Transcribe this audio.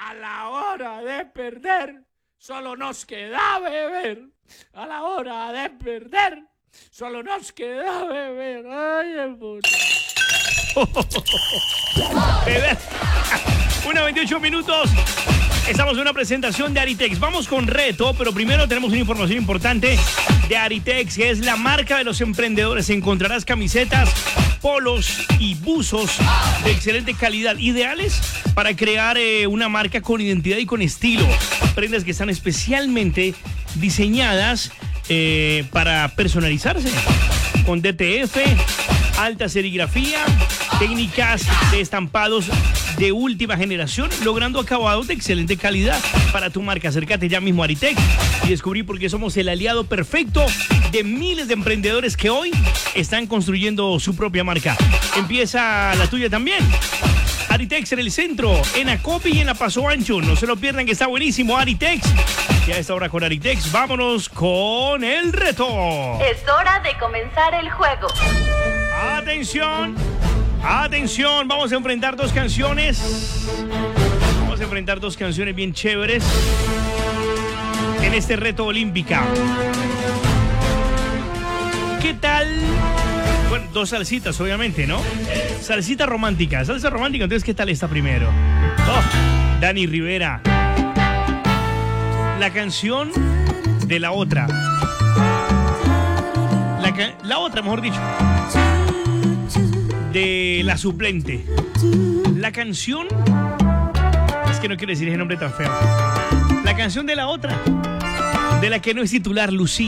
A la hora de perder, solo nos queda beber. A la hora de perder, solo nos queda beber. Ay, el puto. Beber. 1:28 minutos. Estamos en una presentación de Aritex. Vamos con reto, pero primero tenemos una información importante de Aritex, que es la marca de los emprendedores. Encontrarás camisetas, polos y buzos de excelente calidad, ideales para crear una marca con identidad y con estilo. Prendas que están especialmente diseñadas para personalizarse, con DTF, alta serigrafía, técnicas de estampados de última generación, logrando acabados de excelente calidad para tu marca. Acércate ya mismo a Aritex y descubrí por qué somos el aliado perfecto de miles de emprendedores que hoy están construyendo su propia marca. Empieza la tuya también. Aritex en el centro, en Acopi y en la Paso Ancho. No se lo pierdan, que está buenísimo. Aritex. Y a esta hora con Aritex, vámonos con el reto. Es hora de comenzar el juego. Atención. Atención, vamos a enfrentar dos canciones. Vamos a enfrentar dos canciones bien chéveres en este reto olímpica. ¿Qué tal? Bueno, dos salsitas, obviamente, ¿no? Salsita romántica, salsa romántica. Entonces, ¿qué tal esta primero? Oh, Dani Rivera. La canción de la otra. La otra, mejor dicho. De la suplente. La canción, es que no quiero decir ese nombre tan feo. La canción de la otra, de la que no es titular, Lucía.